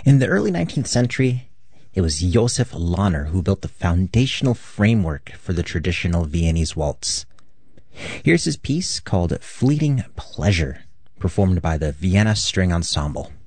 In the early 19th century, it was Josef Lahner who built the foundational framework for the traditional Viennese waltz. Here's his piece called Fleeting Pleasure, performed by the Vienna String Ensemble.